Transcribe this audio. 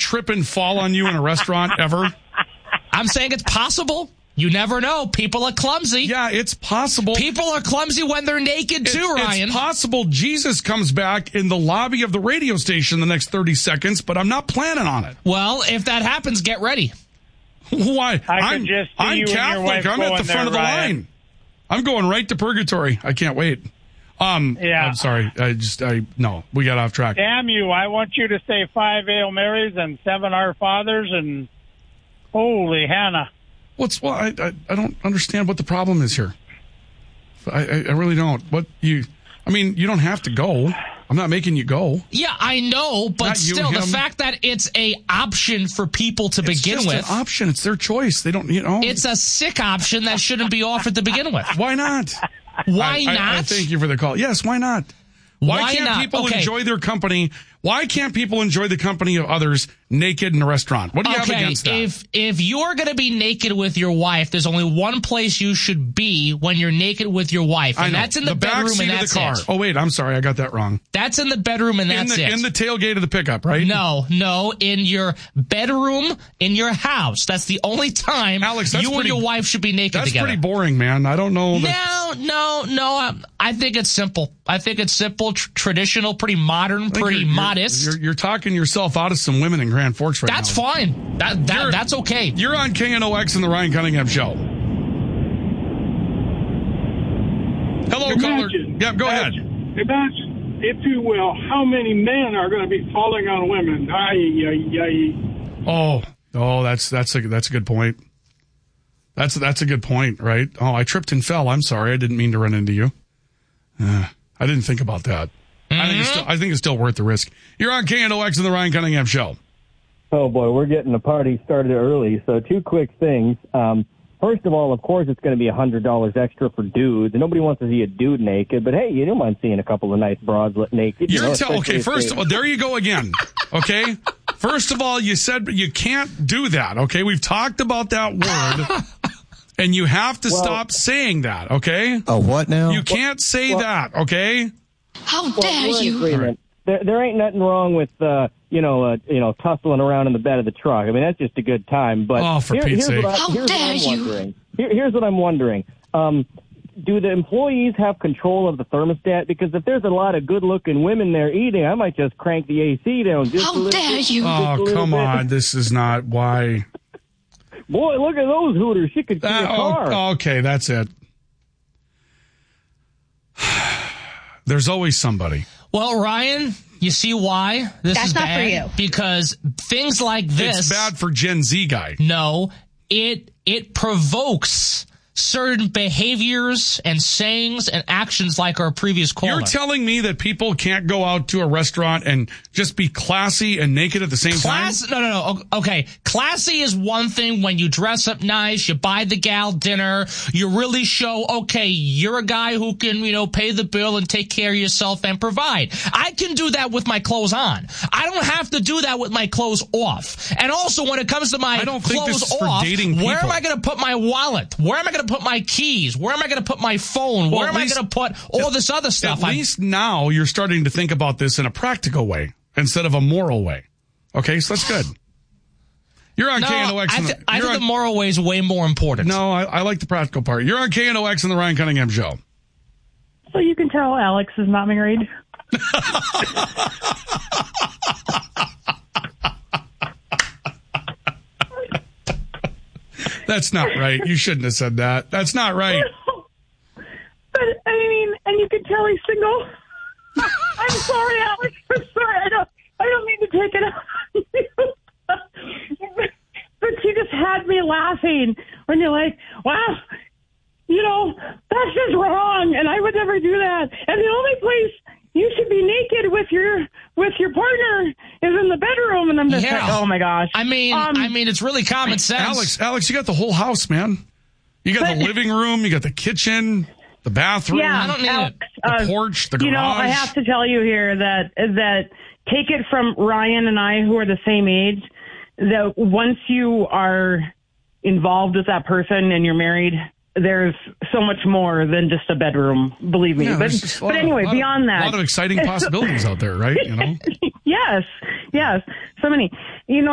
trip and fall on you in a restaurant ever? I'm saying it's possible. You never know. People are clumsy. Yeah, it's possible. People are clumsy when they're naked, too, Ryan. It's possible Jesus comes back in the lobby of the radio station the next 30 seconds, but I'm not planning on it. Well, if that happens, get ready. Why? I'm Catholic. I'm at the front of the line. I'm going right to purgatory. I can't wait. Yeah. I'm sorry. No, we got off track. Damn you. I want you to say 5 Hail Marys and 7 Our Fathers and holy Hannah. I don't understand what the problem is here. I really don't. You don't have to go. I'm not making you go. Yeah, I know, but Not you, still, the him. fact that it's a option for people to begin It's with. just an option. It's their choice. They don't, It's a sick option that shouldn't be offered to begin with. Why not? Why not? I thank you for the call. Yes, why not? Why can't people enjoy their company? Why can't people enjoy the company of others naked in a restaurant? What do you have against that? If you're going to be naked with your wife, there's only one place you should be when you're naked with your wife, and that's in the bedroom, and that's it. Oh, wait, I'm sorry. I got that wrong. That's in the bedroom, and that's it. In the tailgate of the pickup, right? No, in your bedroom, in your house. That's the only time Alex, you and your wife should be naked together. That's pretty boring, man. I don't know. No. I think it's simple. I think it's simple, traditional, pretty modern, pretty modest. You're talking yourself out of some women in Grand Forks right now. That's fine. That's okay. You're on KNOX and the Ryan Cunningham Show. Hello, caller. Yeah, go ahead. Imagine, if you will, how many men are going to be falling on women. Oh, that's a good point. That's a good point, right? Oh, I tripped and fell. I'm sorry. I didn't mean to run into you. I didn't think about that. Mm-hmm. I think it's still worth the risk. You're on KNOX and the Ryan Cunningham Show. Oh, boy, we're getting the party started early. So 2 quick things. First of all, of course, it's going to be $100 extra for dudes. Nobody wants to see a dude naked, but hey, you don't mind seeing a couple of nice broads naked. Okay, first of all, there you go again. Okay? First of all, you said you can't do that, okay? We've talked about that word, and you have to stop saying that, okay? Oh, what now? You can't say that, okay? How dare you? Right. There ain't nothing wrong with, tussling around in the bed of the truck. I mean, that's just a good time. But for Pete's sake. How dare you? Here's what I'm wondering. Do the employees have control of the thermostat? Because if there's a lot of good-looking women there eating, I might just crank the AC down just a little bit. How dare you? Oh, come on. This is not why. Boy, look at those hooters. She could see a car. Okay, that's it. There's always somebody. Well, Ryan, you see why this is bad? That's not for you. Because things like this... It's bad for Gen Z guy. No, it provokes certain behaviors and sayings and actions like our previous caller. You're telling me that people can't go out to a restaurant and just be classy and naked at the same time? No. Okay. Classy is one thing when you dress up nice, you buy the gal dinner, you really show, okay, you're a guy who can, pay the bill and take care of yourself and provide. I can do that with my clothes on. I don't have to do that with my clothes off. And also when it comes to my clothes off, where am I going to put my wallet? Where am I going to put my keys? Where am I going to put my phone? Where am I going to put all this other stuff? At least now you're starting to think about this in a practical way instead of a moral way. Okay, so that's good. You're on KNOX. I think the moral way is way more important. No, I like the practical part. You're on KNOX and the Ryan Cunningham Show. So you can tell Alex is not married. That's not right. You shouldn't have said that. That's not right. But, and you can tell he's single. I'm sorry, Alex. I'm sorry. I don't mean to take it out. But you just had me laughing when you're like, wow, that's just wrong, and I would never do that. And the only place you should be naked with your partner is in the bedroom. And I'm just like, oh my gosh. I mean, it's really common sense. Alex, you got the whole house, man. You got the living room, you got the kitchen, the bathroom. Yeah, I don't need the porch, the garage. I have to tell you here that take it from Ryan and I, who are the same age, that once you are involved with that person and you're married, there's so much more than just a bedroom, believe me. Yeah, but anyway, beyond that. A lot of exciting possibilities out there, right? Yes. So many.